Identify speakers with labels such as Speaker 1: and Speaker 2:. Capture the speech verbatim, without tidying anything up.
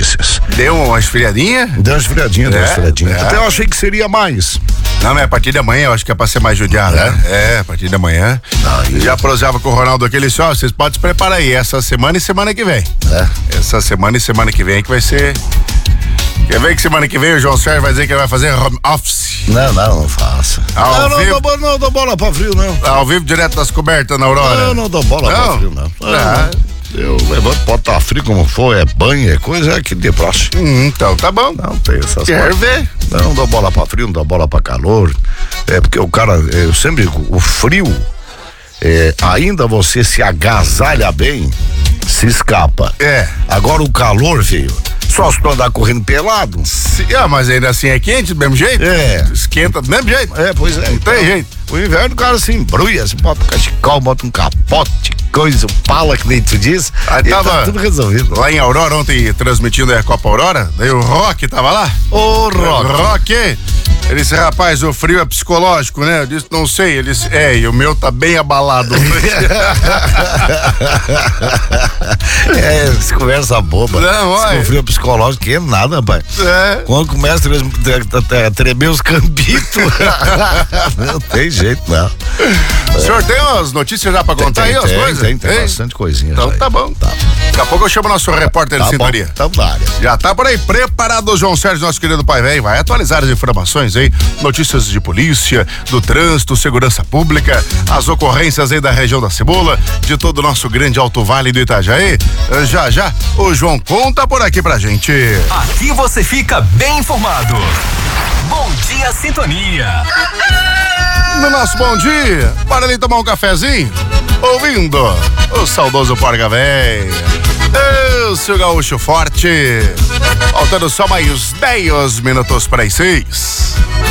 Speaker 1: notícias.
Speaker 2: Deu uma esfriadinha?
Speaker 1: Deu uma esfriadinha, deu uma
Speaker 2: É,
Speaker 1: esfriadinha.
Speaker 2: é.
Speaker 1: Até eu achei que seria mais.
Speaker 2: Não, mas a partir da manhã eu acho que é pra ser mais judiado,
Speaker 1: É?
Speaker 2: né? É, a partir da manhã.
Speaker 1: Aí.
Speaker 2: Já prosava com o Ronaldo aqui, ele disse, ó, vocês podem se preparar aí, essa semana e semana que vem.
Speaker 1: É.
Speaker 2: Essa semana e semana que vem que vai ser... Quer ver que semana que vem o João Sérgio vai dizer que ele vai fazer home office?
Speaker 1: Não, não, não faça.
Speaker 2: Ao
Speaker 1: não, não,
Speaker 2: vivo?
Speaker 1: dou, bola- não dou bola pra frio, não.
Speaker 2: Ao vivo, direto das cobertas na Aurora?
Speaker 1: Não, não dou bola
Speaker 2: Não?
Speaker 1: pra frio, não.
Speaker 2: Ah.
Speaker 1: Eu levanto, pode estar frio como for, é banho, é coisa, é que de próximo.
Speaker 2: Hum, então, tá bom.
Speaker 1: Não tem essas
Speaker 2: Quer
Speaker 1: coisas.
Speaker 2: ver?
Speaker 1: Não dou bola pra frio, não dou bola pra calor. É porque o cara, eu sempre digo, o frio, é, ainda você se agasalha bem, se escapa.
Speaker 2: É.
Speaker 1: Agora o calor, filho, só se tu andar correndo pelado.
Speaker 2: Se, ah, mas ainda assim é quente do mesmo jeito?
Speaker 1: É.
Speaker 2: Esquenta do mesmo jeito?
Speaker 1: É, pois é.
Speaker 2: Não tem jeito.
Speaker 1: O inverno o cara se embrulha, você bota um cachecol, bota um capote, coisa, pala que nem tu diz.
Speaker 2: Aí
Speaker 1: e
Speaker 2: tava
Speaker 1: tá tudo resolvido.
Speaker 2: lá em Aurora ontem transmitindo a Copa Aurora, daí o Rock tava lá.
Speaker 1: Ô, Rock.
Speaker 2: Rock, ele disse, rapaz, o frio é psicológico, né? Eu disse, não sei, ele disse, é, e o meu tá bem abalado.
Speaker 1: É, essa conversa boba.
Speaker 2: Não, olha.
Speaker 1: Esse frio psicológico que é nada, rapaz.
Speaker 2: É.
Speaker 1: Quando começa a tre- tre- tre- tremer os cambitos, não tem jeito, não.
Speaker 2: O senhor tem umas notícias já pra contar
Speaker 1: tem,
Speaker 2: aí, as
Speaker 1: tem,
Speaker 2: coisas?
Speaker 1: tem, tem bastante coisinha.
Speaker 2: Então
Speaker 1: já aí.
Speaker 2: tá bom.
Speaker 1: Tá,
Speaker 2: Daqui a pouco eu chamo o nosso repórter
Speaker 1: tá
Speaker 2: de
Speaker 1: bom.
Speaker 2: sintonia.
Speaker 1: Tamo na área.
Speaker 2: Já tá por aí, preparado o João Sérgio, nosso querido pai velho, vai atualizar as informações aí, notícias de polícia, do trânsito, segurança pública, as ocorrências aí da região da Cebola, de todo o nosso grande Alto Vale do Itajaí. Já, já, o João conta por aqui pra gente.
Speaker 3: Aqui você fica bem informado. Bom dia, Sintonia.
Speaker 2: No nosso bom dia, bora ali tomar um cafezinho, ouvindo o saudoso Porga Véia. Eu sou o Gaúcho Forte, faltando só mais dez minutos para as seis.